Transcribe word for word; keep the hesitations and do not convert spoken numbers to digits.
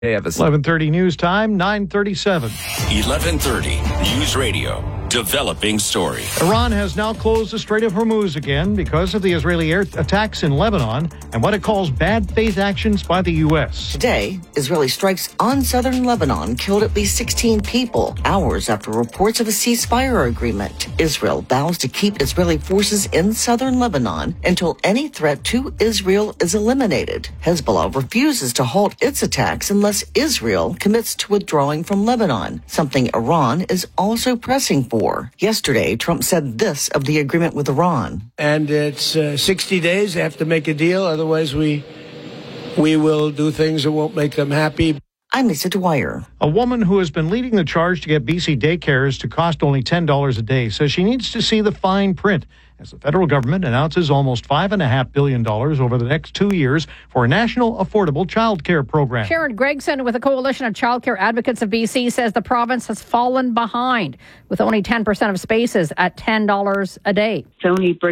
Davis. eleven thirty news time, nine thirty-seven. eleven thirty News Radio. Developing story. Iran has now closed the Strait of Hormuz again because of the Israeli air attacks in Lebanon and what it calls bad faith actions by the U S. Today, Israeli strikes on southern Lebanon killed at least sixteen people, hours after reports of a ceasefire agreement. Israel vows to keep Israeli forces in southern Lebanon until any threat to Israel is eliminated. Hezbollah refuses to halt its attacks unless Israel commits to withdrawing from Lebanon, something Iran is also pressing for. Yesterday, Trump said this of the agreement with Iran. And it's uh, sixty days. They have to make a deal. Otherwise, we we will do things that won't make them happy. I'm Lisa Dwyer. A woman who has been leading the charge to get B C daycares to cost only ten dollars a day says she needs to see the fine print as the federal government announces almost five point five billion dollars over the next two years for a national affordable child care program. Sharon Gregson with the Coalition of Childcare Advocates of B C says the province has fallen behind with only ten percent of spaces at ten dollars a day. It's only